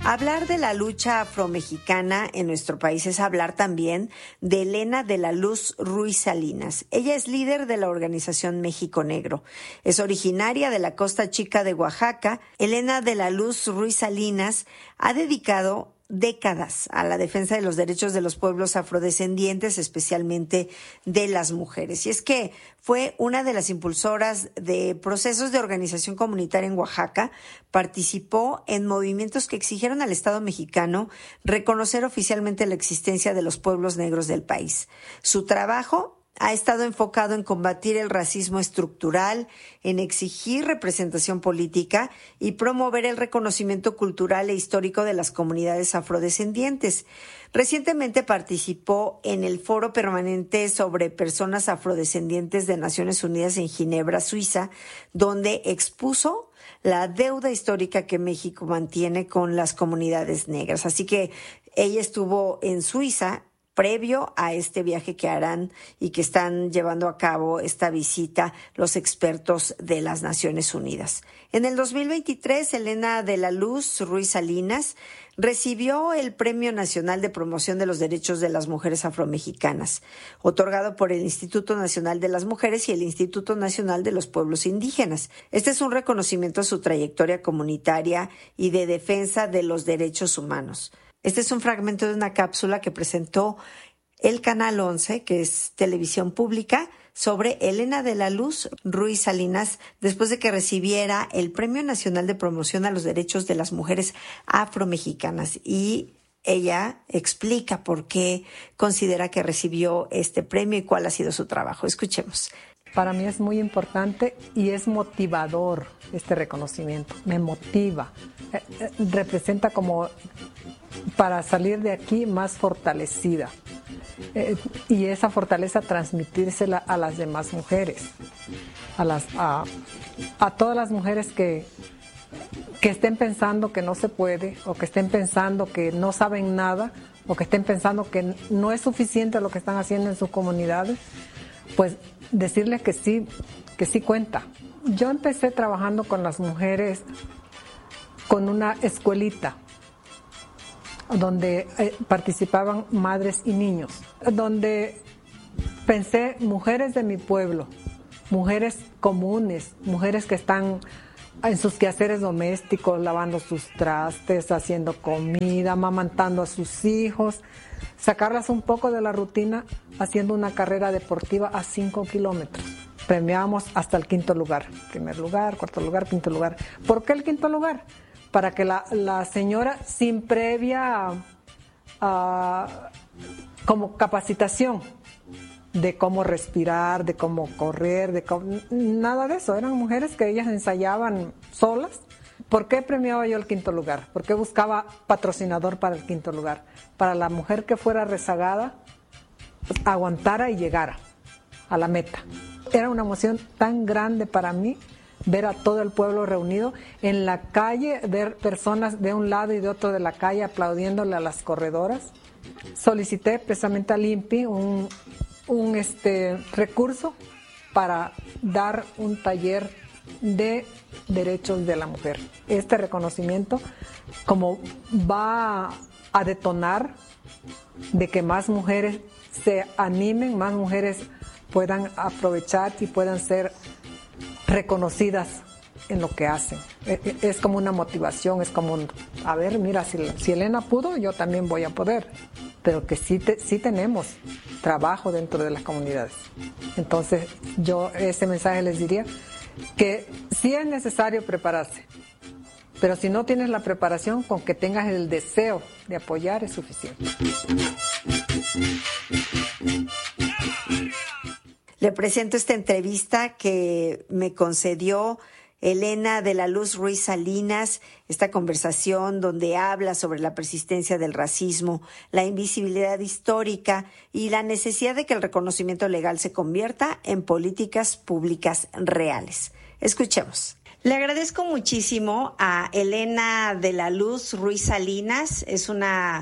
Hablar de la lucha afromexicana en nuestro país es hablar también de Elena de la Luz Ruiz Salinas. Ella es líder de la organización México Negro. Es originaria de la Costa Chica de Oaxaca. Elena de la Luz Ruiz Salinas ha dedicado décadas a la defensa de los derechos de los pueblos afrodescendientes, especialmente de las mujeres. Y es que fue una de las impulsoras de procesos de organización comunitaria en Oaxaca, participó en movimientos que exigieron al Estado mexicano reconocer oficialmente la existencia de los pueblos negros del país. Su trabajo ha estado enfocado en combatir el racismo estructural, en exigir representación política y promover el reconocimiento cultural e histórico de las comunidades afrodescendientes. Recientemente participó en el Foro Permanente sobre Personas Afrodescendientes de Naciones Unidas en Ginebra, Suiza, donde expuso la deuda histórica que México mantiene con las comunidades negras. Así que ella estuvo en Suiza previo a este viaje que harán y que están llevando a cabo esta visita los expertos de las Naciones Unidas. En el 2023, Elena de la Luz Ruiz Salinas recibió el Premio Nacional de Promoción de los Derechos de las Mujeres Afromexicanas, otorgado por el Instituto Nacional de las Mujeres y el Instituto Nacional de los Pueblos Indígenas. Este es un reconocimiento a su trayectoria comunitaria y de defensa de los derechos humanos. Este es un fragmento de una cápsula que presentó el Canal 11, que es televisión pública, sobre Elena de la Luz Ruiz Salinas, después de que recibiera el Premio Nacional de Promoción a los Derechos de las Mujeres Afromexicanas. Y ella explica por qué considera que recibió este premio y cuál ha sido su trabajo. Escuchemos. Para mí es muy importante y es motivador este reconocimiento. Me motiva. Representa como para salir de aquí más fortalecida. Y esa fortaleza transmitírsela a las demás mujeres, a todas las mujeres que estén pensando que no se puede, o que estén pensando que no saben nada, o que estén pensando que no es suficiente lo que están haciendo en sus comunidades, pues decirles que sí cuenta. Yo empecé trabajando con las mujeres con una escuelita donde participaban madres y niños, donde pensé mujeres de mi pueblo, mujeres comunes, mujeres que están en sus quehaceres domésticos, lavando sus trastes, haciendo comida, amamantando a sus hijos, sacarlas un poco de la rutina haciendo una carrera deportiva a 5 kilómetros. Premiábamos hasta el 5º lugar, primer lugar, 4º lugar, 5º lugar. ¿Por qué el 5º lugar? Para que la señora, sin previa como capacitación de cómo respirar, de cómo correr, nada de eso. Eran mujeres que ellas ensayaban solas. ¿Por qué premiaba yo el 5º lugar? ¿Por qué buscaba patrocinador para el 5º lugar? Para la mujer que fuera rezagada, pues, aguantara y llegara a la meta. Era una emoción tan grande para mí ver a todo el pueblo reunido en la calle, ver personas de un lado y de otro de la calle aplaudiéndole a las corredoras. Solicité precisamente al INPI un recurso para dar un taller de derechos de la mujer. Este reconocimiento como va a detonar de que más mujeres se animen, más mujeres puedan aprovechar y puedan ser reconocidas en lo que hacen. Es como una motivación, es como, a ver, mira, si Elena pudo, yo también voy a poder. Pero que sí tenemos trabajo dentro de las comunidades. Entonces, yo ese mensaje les diría que sí es necesario prepararse, pero si no tienes la preparación, con que tengas el deseo de apoyar es suficiente. Le presento esta entrevista que me concedió Elena de la Luz Ruiz Salinas, esta conversación donde habla sobre la persistencia del racismo, la invisibilidad histórica y la necesidad de que el reconocimiento legal se convierta en políticas públicas reales. Escuchemos. Le agradezco muchísimo a Elena de la Luz Ruiz Salinas, es una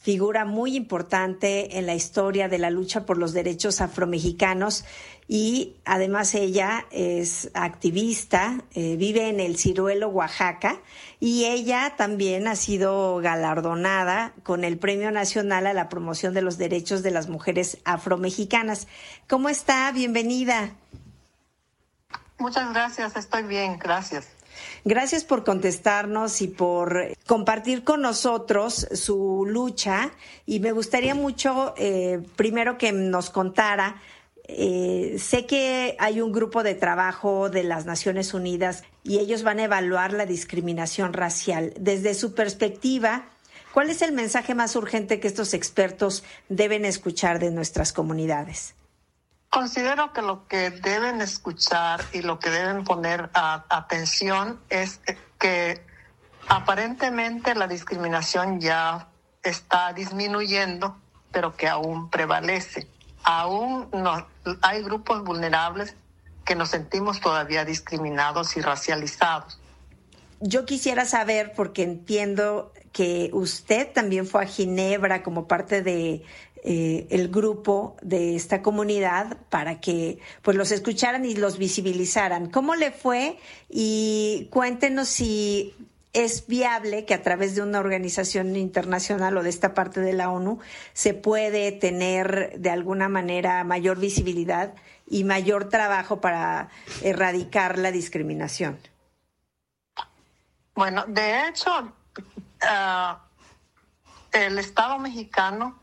figura muy importante en la historia de la lucha por los derechos afromexicanos y además ella es activista, vive en El Ciruelo, Oaxaca, y ella también ha sido galardonada con el Premio Nacional a la Promoción de los Derechos de las Mujeres Afromexicanas. ¿Cómo está? Bienvenida. Muchas gracias, estoy bien, gracias. Gracias por contestarnos y por compartir con nosotros su lucha. Y me gustaría mucho, primero que nos contara, sé que hay un grupo de trabajo de las Naciones Unidas y ellos van a evaluar la discriminación racial. Desde su perspectiva, ¿cuál es el mensaje más urgente que estos expertos deben escuchar de nuestras comunidades? Considero que lo que deben escuchar y lo que deben poner atención es que aparentemente la discriminación ya está disminuyendo, pero que aún prevalece. Aún no, hay grupos vulnerables que nos sentimos todavía discriminados y racializados. Yo quisiera saber, porque entiendo que usted también fue a Ginebra como parte de el grupo de esta comunidad para que pues los escucharan y los visibilizaran. ¿Cómo le fue? Y cuéntenos si es viable que a través de una organización internacional o de esta parte de la ONU se puede tener de alguna manera mayor visibilidad y mayor trabajo para erradicar la discriminación. Bueno, de hecho, el Estado mexicano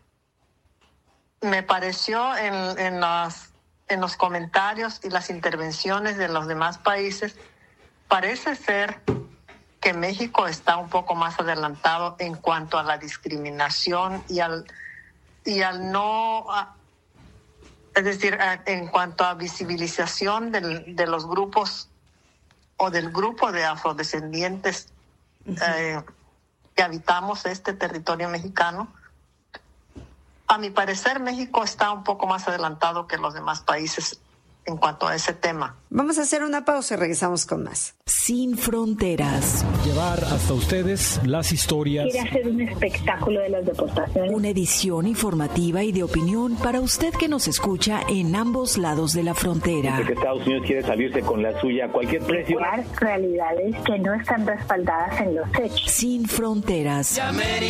me pareció en los comentarios y las intervenciones de los demás países, parece ser que México está un poco más adelantado en cuanto a la discriminación y al no, es decir, en cuanto a visibilización de los grupos o del grupo de afrodescendientes que habitamos este territorio mexicano. A mi parecer, México está un poco más adelantado que los demás países en cuanto a ese tema. Vamos a hacer una pausa y regresamos con más. Sin Fronteras. Llevar hasta ustedes las historias. Quiere hacer un espectáculo de las deportaciones. Una edición informativa y de opinión para usted que nos escucha en ambos lados de la frontera. Que Estados Unidos quiere salirse con la suya a cualquier precio. Realidades que no están respaldadas en los hechos. Sin Fronteras.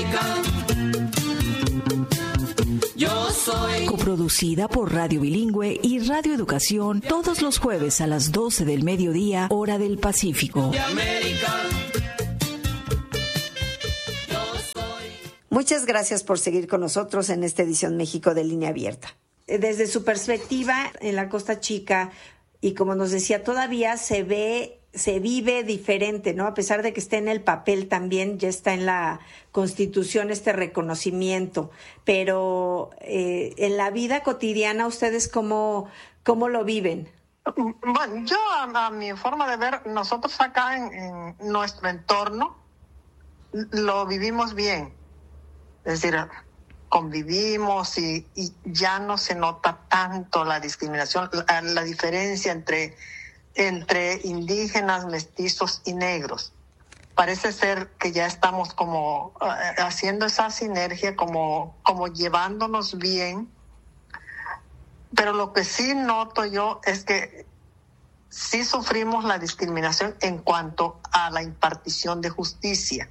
Yo soy. Coproducida por Radio Bilingüe y Radio Educación todos los jueves a las 12 del mediodía, hora del Pacífico. De América. Muchas gracias por seguir con nosotros en esta edición México de Línea Abierta. Desde su perspectiva en la Costa Chica, y como nos decía, todavía se vive diferente, ¿no? A pesar de que esté en el papel también, ya está en la Constitución este reconocimiento, pero en la vida cotidiana, ¿ustedes cómo lo viven? Bueno, yo a mi forma de ver, nosotros acá en nuestro entorno lo vivimos bien, es decir, convivimos y ya no se nota tanto la discriminación, la diferencia entre indígenas, mestizos y negros. Parece ser que ya estamos como haciendo esa sinergia, como llevándonos bien. Pero lo que sí noto yo es que sí sufrimos la discriminación en cuanto a la impartición de justicia.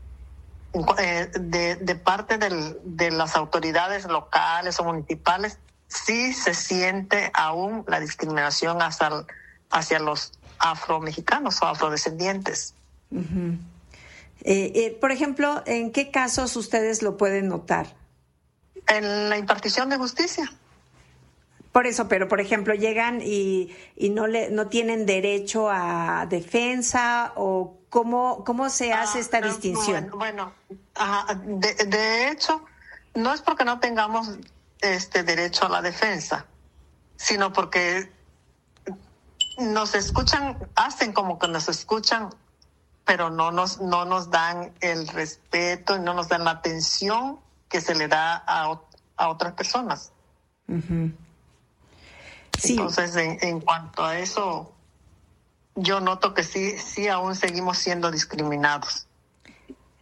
De parte de las autoridades locales o municipales, sí se siente aún la discriminación hacia los afromexicanos o afrodescendientes. Uh-huh. Por ejemplo, ¿en qué casos ustedes lo pueden notar? En la impartición de justicia. Por eso, pero por ejemplo, llegan y no tienen derecho a defensa, o ¿cómo se hace esta distinción? Bueno, de hecho, no es porque no tengamos derecho a la defensa, sino porque nos escuchan, hacen como que nos escuchan, pero no nos dan el respeto y no nos dan la atención que se le da a otras personas. Uh-huh. Sí. Entonces, en cuanto a eso, yo noto que sí aún seguimos siendo discriminados.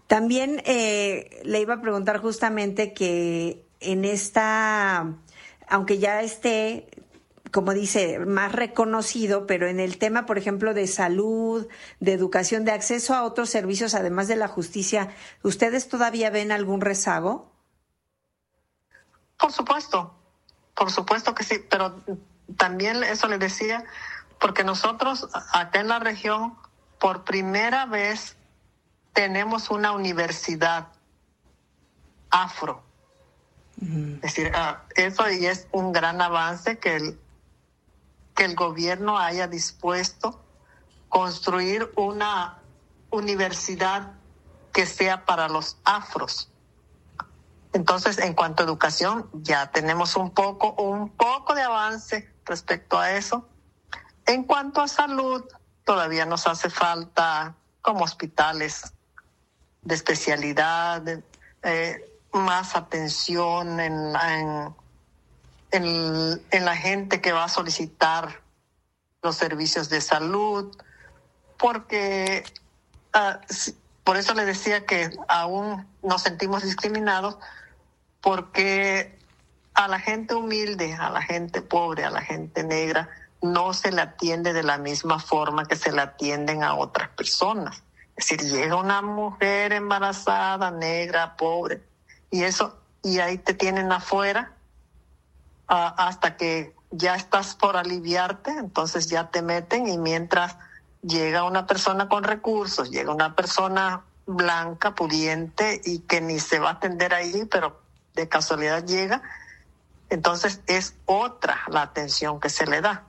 También le iba a preguntar justamente que en esta, aunque ya esté, como dice, más reconocido, pero en el tema, por ejemplo, de salud, de educación, de acceso a otros servicios, además de la justicia, ¿ustedes todavía ven algún rezago? Por supuesto que sí, pero también eso les decía, porque nosotros acá en la región, por primera vez, tenemos una universidad afro. Es decir, eso y es un gran avance que el gobierno haya dispuesto construir una universidad que sea para los afros. Entonces, en cuanto a educación, ya tenemos un poco de avance respecto a eso. En cuanto a salud, todavía nos hace falta como hospitales de especialidad, más atención en la gente que va a solicitar los servicios de salud, porque por eso le decía que aún nos sentimos discriminados, porque a la gente humilde, a la gente pobre, a la gente negra, no se le atiende de la misma forma que se le atienden a otras personas. Es decir, llega una mujer embarazada, negra, pobre, y ahí te tienen afuera hasta que ya estás por aliviarte, entonces ya te meten, y mientras llega una persona con recursos, llega una persona blanca, pudiente, y que ni se va a atender ahí, pero de casualidad llega, entonces es otra la atención que se le da.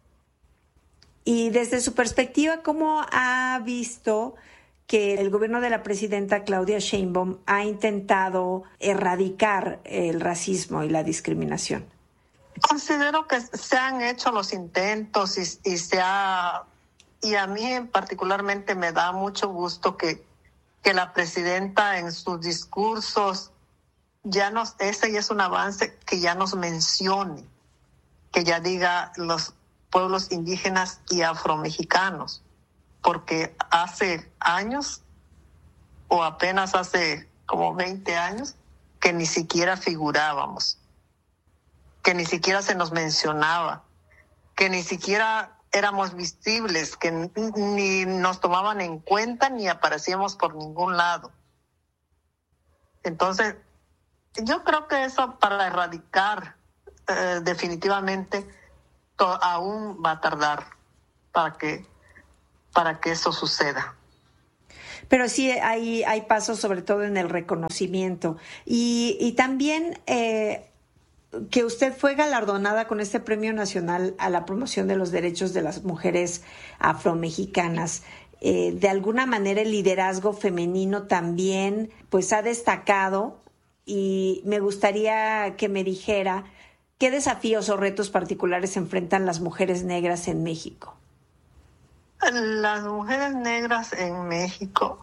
Y desde su perspectiva, ¿cómo ha visto que el gobierno de la presidenta Claudia Sheinbaum ha intentado erradicar el racismo y la discriminación? Considero que se han hecho los intentos y a mí particularmente me da mucho gusto que la presidenta en sus discursos ese ya es un avance, que ya nos mencione, que ya diga los pueblos indígenas y afromexicanos, porque hace años, o apenas hace como 20 años, que ni siquiera figurábamos, que ni siquiera se nos mencionaba, que ni siquiera éramos visibles, que ni nos tomaban en cuenta ni aparecíamos por ningún lado. Entonces, yo creo que eso para erradicar definitivamente aún va a tardar para que eso suceda. Pero sí hay pasos, sobre todo en el reconocimiento. Y también que usted fue galardonada con este Premio Nacional a la Promoción de los Derechos de las Mujeres Afromexicanas. De alguna manera el liderazgo femenino también pues ha destacado, y me gustaría que me dijera qué desafíos o retos particulares enfrentan las mujeres negras en México. Las mujeres negras en México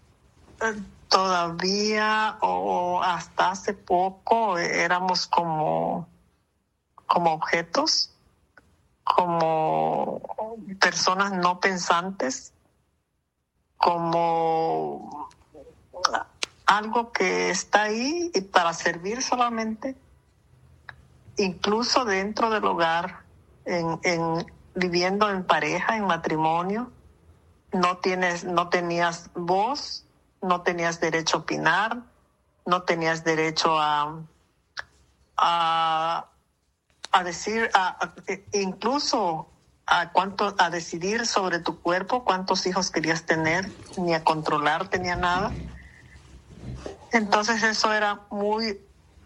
todavía, o hasta hace poco, éramos como objetos, como personas no pensantes, como algo que está ahí y para servir solamente, incluso dentro del hogar, viviendo en pareja, en matrimonio, no tenías voz, no tenías derecho a opinar, no tenías derecho a decir, incluso a decidir sobre tu cuerpo, cuántos hijos querías tener, ni a controlarte, ni a nada. Entonces eso era muy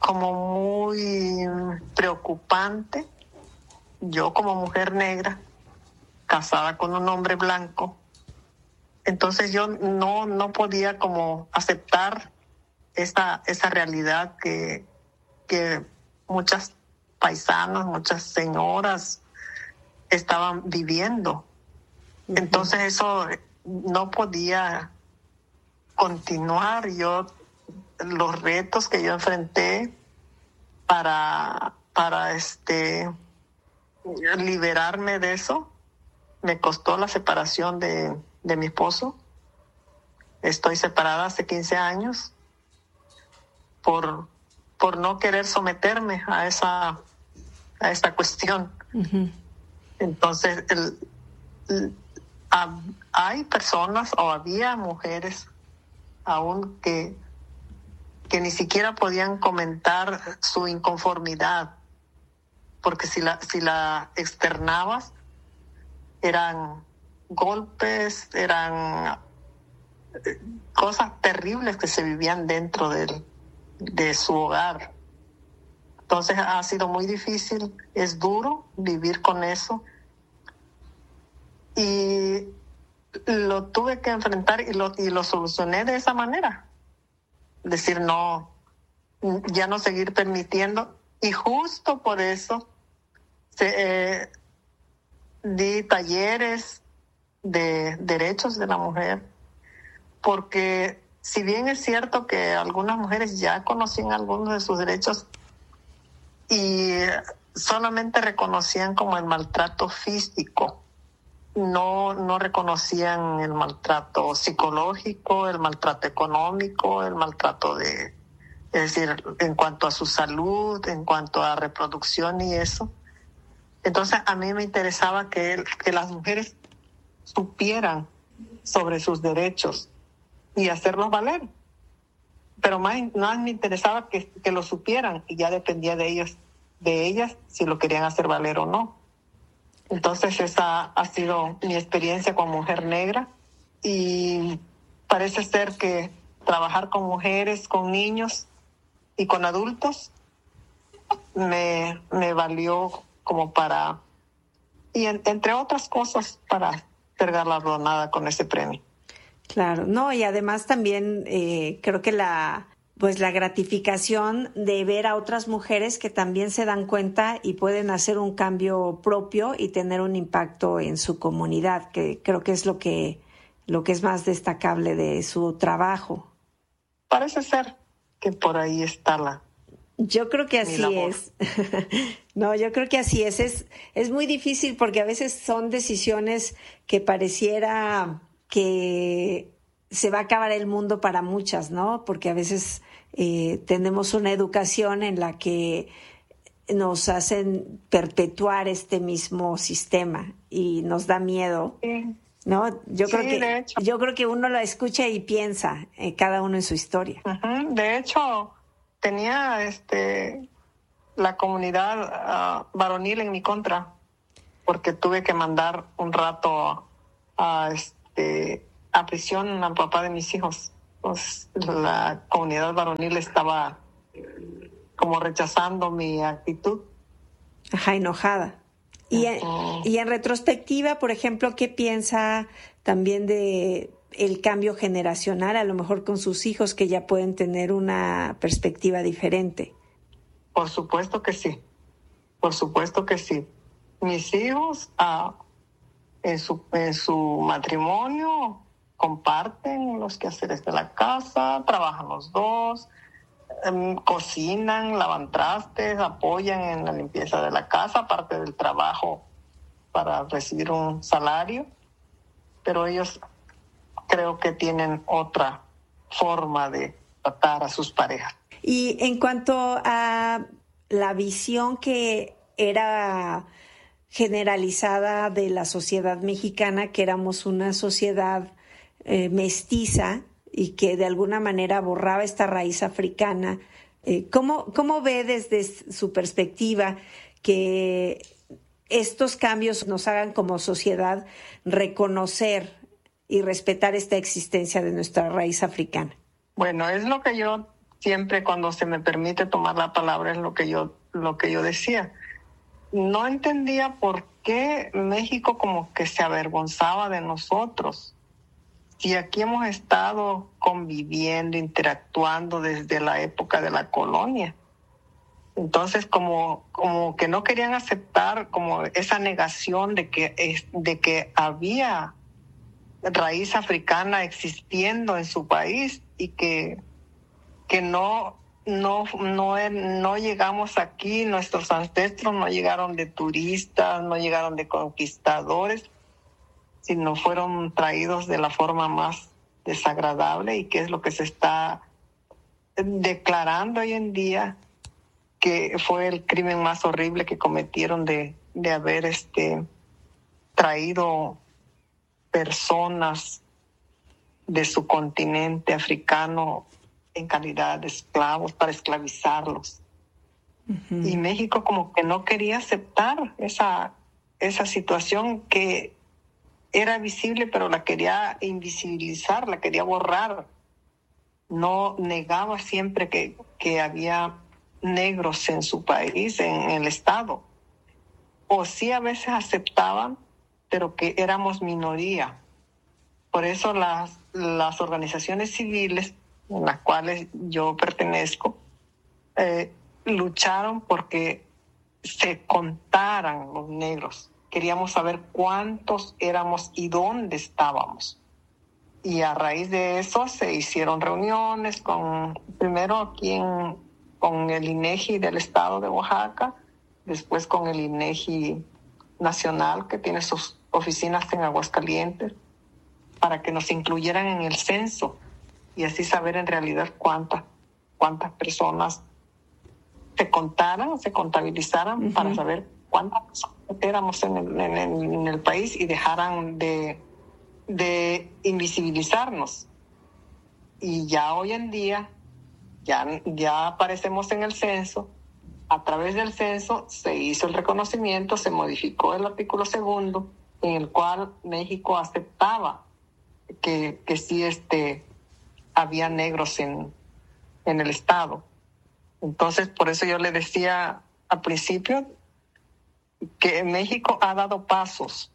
preocupante. Yo como mujer negra, casada con un hombre blanco, entonces yo no podía como aceptar esa realidad que muchas paisanas, muchas señoras estaban viviendo. Uh-huh. Entonces eso no podía continuar. Los retos que yo enfrenté para liberarme de eso, me costó la separación de mi esposo. estoy separada hace 15 años por no querer someterme a esta cuestión. Uh-huh. Entonces, hay personas o había mujeres aún que ni siquiera podían comentar su inconformidad, porque si la externabas, eran golpes, eran cosas terribles que se vivían dentro de su hogar. Entonces ha sido muy difícil, es duro vivir con eso. Y lo tuve que enfrentar y lo solucioné de esa manera. Decir no, ya no seguir permitiendo. Y justo por eso di talleres de derechos de la mujer. Porque si bien es cierto que algunas mujeres ya conocían algunos de sus derechos y solamente reconocían como el maltrato físico, no reconocían el maltrato psicológico, el maltrato económico, el maltrato es decir, en cuanto a su salud, en cuanto a reproducción y eso. Entonces a mí me interesaba que las mujeres supieran sobre sus derechos y hacerlos valer. Pero más me interesaba que lo supieran y ya dependía de ellas si lo querían hacer valer o no. Entonces esa ha sido mi experiencia como mujer negra y parece ser que trabajar con mujeres, con niños y con adultos me valió como para, y entre otras cosas, para ser galardonada con ese premio. Claro, no, y además también creo que la gratificación de ver a otras mujeres que también se dan cuenta y pueden hacer un cambio propio y tener un impacto en su comunidad, que creo que es lo que es más destacable de su trabajo. Parece ser que por ahí está Yo creo que así es. No, yo creo que así es. Es muy difícil porque a veces son decisiones que pareciera que se va a acabar el mundo para muchas, ¿no? Porque a veces tenemos una educación en la que nos hacen perpetuar este mismo sistema y nos da miedo, ¿no? Yo creo que uno lo escucha y piensa, cada uno en su historia. Uh-huh. De hecho, tenía la comunidad varonil en mi contra, porque tuve que mandar un rato a prisión al papá de mis hijos. Pues la comunidad varonil estaba como rechazando mi actitud. Ajá, enojada. Y en retrospectiva, por ejemplo, ¿qué piensa también de el cambio generacional, a lo mejor con sus hijos que ya pueden tener una perspectiva diferente? Por supuesto que sí. Por supuesto que sí. Mis hijos en su matrimonio comparten los quehaceres de la casa, trabajan los dos, cocinan, lavan trastes, apoyan en la limpieza de la casa, aparte del trabajo para recibir un salario, pero ellos creo que tienen otra forma de tratar a sus parejas. Y en cuanto a la visión que era generalizada de la sociedad mexicana, que éramos una sociedad mestiza y que de alguna manera borraba esta raíz africana, ¿cómo ve desde su perspectiva que estos cambios nos hagan como sociedad reconocer y respetar esta existencia de nuestra raíz africana? Bueno, es lo que yo siempre, cuando se me permite tomar la palabra, es lo que yo decía. No entendía por qué México como que se avergonzaba de nosotros. Si aquí hemos estado conviviendo, interactuando desde la época de la colonia. Entonces, como que no querían aceptar como esa negación de que había raíz africana existiendo en su país y que no llegamos aquí, nuestros ancestros no llegaron de turistas, no llegaron de conquistadores, sino fueron traídos de la forma más desagradable y que es lo que se está declarando hoy en día que fue el crimen más horrible que cometieron de haber traído personas de su continente africano en calidad de esclavos para esclavizarlos. Uh-huh. Y México como que no quería aceptar esa situación que era visible, pero la quería invisibilizar, la quería borrar. No negaba siempre que había negros en su país, en el estado. O sí a veces aceptaban, pero que éramos minoría. Por eso las organizaciones civiles, en las cuales yo pertenezco, lucharon porque se contaran los negros. Queríamos saber cuántos éramos y dónde estábamos. Y a raíz de eso se hicieron reuniones primero aquí con el INEGI del estado de Oaxaca, después con el INEGI nacional, que tiene sus oficinas en Aguascalientes, para que nos incluyeran en el censo y así saber en realidad cuántas personas se contaran, se contabilizaran, uh-huh, para saber cuántas personas éramos en el país y dejaran de invisibilizarnos. Y ya hoy en día ya aparecemos en el censo. A través del censo se hizo el reconocimiento, se modificó el artículo 2, en el cual México aceptaba que sí había negros en el estado. Entonces, por eso yo le decía al principio que México ha dado pasos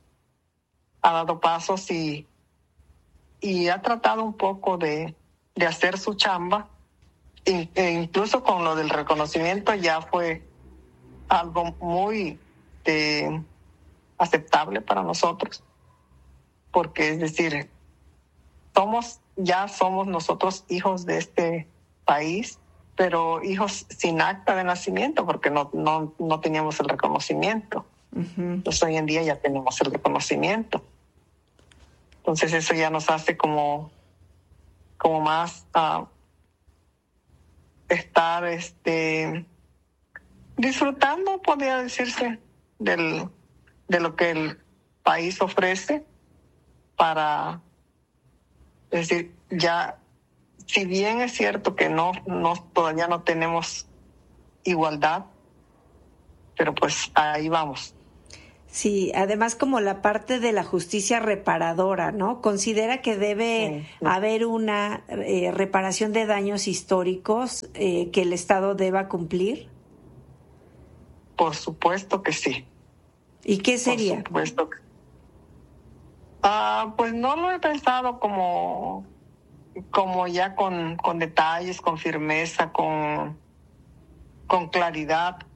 y ha tratado un poco de hacer su chamba, e incluso con lo del reconocimiento ya fue algo muy aceptable para nosotros, porque es decir, somos nosotros hijos de este país, pero hijos sin acta de nacimiento, porque no teníamos el reconocimiento. Uh-huh. Entonces hoy en día ya tenemos el reconocimiento. Entonces eso ya nos hace como más estar disfrutando, podría decirse, de lo que el país ofrece para, es decir, ya, si bien es cierto que todavía no tenemos igualdad, pero pues ahí vamos. Sí, además como la parte de la justicia reparadora, ¿no? ¿Considera que debe haber una reparación de daños históricos que el Estado deba cumplir? Por supuesto que sí. ¿Y qué sería? Por supuesto que... pues no lo he pensado como ya con detalles, con firmeza, con claridad.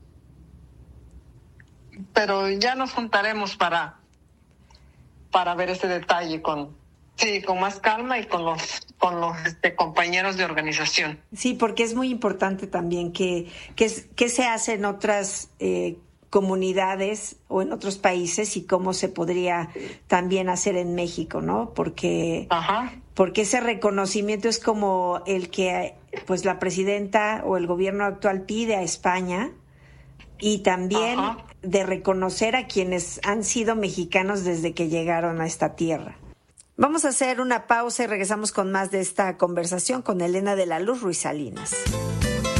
Pero ya nos juntaremos para ver ese detalle con más calma y con los compañeros de organización. Sí, porque es muy importante también que se hace en otras comunidades o en otros países y cómo se podría también hacer en México, ¿no? Porque ese reconocimiento es como el que pues la presidenta o el gobierno actual pide a España, y también de reconocer a quienes han sido mexicanos desde que llegaron a esta tierra. Vamos a hacer una pausa y regresamos con más de esta conversación con Elena de la Luz Ruiz Salinas.